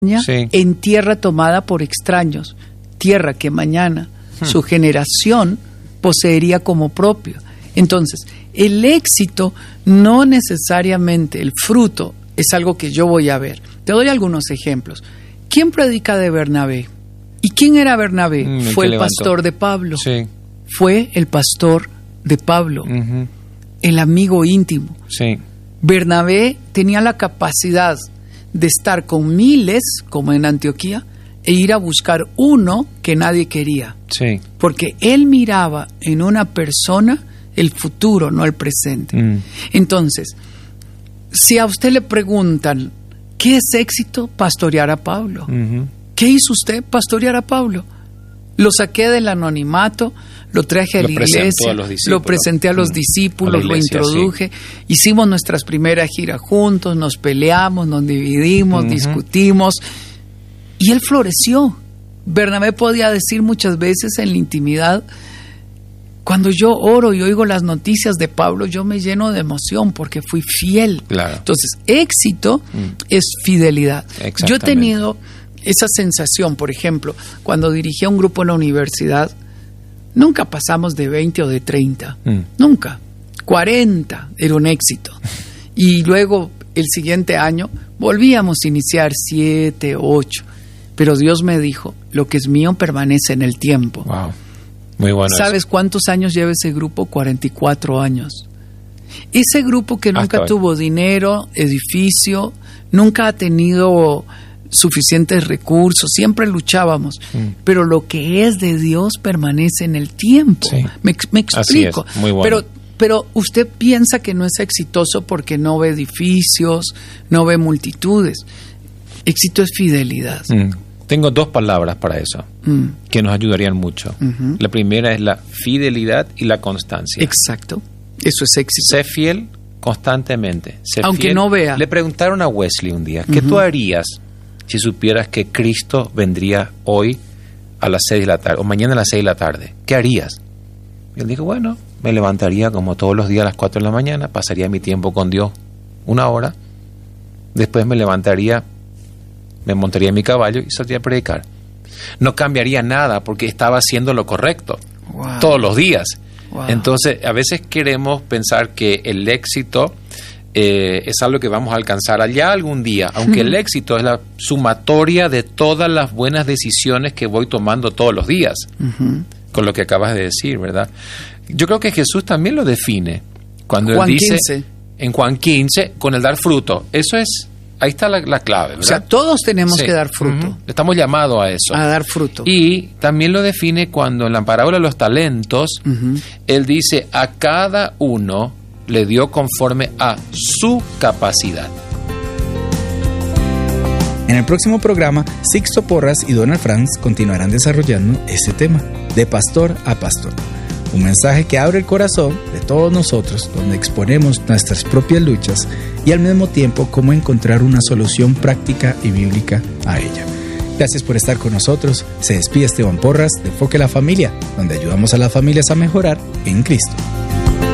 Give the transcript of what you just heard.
Sí. En tierra tomada por extraños, tierra que mañana su generación poseería como propio. Entonces, el éxito no necesariamente, el fruto, es algo que yo voy a ver. Te doy algunos ejemplos. ¿Quién predica de Bernabé? ¿Y quién era Bernabé? Fue el pastor de Pablo. Sí. Fue el pastor de Pablo, el amigo íntimo. Sí. Bernabé tenía la capacidad de estar con miles, como en Antioquía, e ir a buscar uno que nadie quería. Sí. Porque él miraba en una persona el futuro, no el presente. Entonces, si a usted le preguntan, ¿qué es éxito? Pastorear a Pablo. ¿Qué hizo usted? Pastorear a Pablo. Lo saqué del anonimato, lo traje a la iglesia, lo presenté a los discípulos, lo introduje, hicimos nuestras primeras giras juntos, nos peleamos, nos dividimos, discutimos, y él floreció. Bernabé podía decir muchas veces en la intimidad, cuando yo oro y oigo las noticias de Pablo, yo me lleno de emoción porque fui fiel. Claro. Entonces, éxito es fidelidad. Yo he tenido esa sensación, por ejemplo, cuando dirigí a un grupo en la universidad, nunca pasamos de 20 o de 30, nunca. 40 era un éxito. Y luego, el siguiente año, volvíamos a iniciar 7, 8. Pero Dios me dijo, lo que es mío permanece en el tiempo. Wow. Muy bueno. ¿Sabes cuántos años lleva ese grupo? 44 años. Ese grupo que nunca tuvo dinero, edificio, nunca ha tenido suficientes recursos, siempre luchábamos, pero lo que es de Dios permanece en el tiempo. Sí. Me explico. Así es. Muy bueno. Pero usted piensa que no es exitoso porque no ve edificios, no ve multitudes. Éxito es fidelidad. Tengo 2 palabras para eso que nos ayudarían mucho. La primera es la fidelidad y la constancia. Exacto. Eso es éxito. Sé fiel constantemente. Sé aunque fiel. No vea. Le preguntaron a Wesley un día, ¿qué tú harías si supieras que Cristo vendría hoy a las 6 de la tarde o mañana a las 6 de la tarde? ¿Qué harías? Y él dijo, bueno, me levantaría como todos los días a las 4 de la mañana, pasaría mi tiempo con Dios 1 hora, después me levantaría, me montaría en mi caballo y saldría a predicar. No cambiaría nada porque estaba haciendo lo correcto todos los días. Entonces, a veces queremos pensar que el éxito es algo que vamos a alcanzar allá algún día, aunque el éxito es la sumatoria de todas las buenas decisiones que voy tomando todos los días, con lo que acabas de decir, ¿verdad? Yo creo que Jesús también lo define cuando él dice 15. En Juan 15, con el dar fruto. Eso es, ahí está la clave, ¿verdad? O sea, todos tenemos que dar fruto. Estamos llamados a eso. A dar fruto. Y también lo define cuando en la parábola de los talentos, él dice, a cada uno le dio conforme a su capacidad. En el próximo programa, Sixto Porras y Donald Franz continuarán desarrollando este tema, de pastor a pastor. Un mensaje que abre el corazón de todos nosotros, donde exponemos nuestras propias luchas y al mismo tiempo cómo encontrar una solución práctica y bíblica a ella. Gracias por estar con nosotros. Se despide Esteban Porras de Enfoque a la Familia, donde ayudamos a las familias a mejorar en Cristo.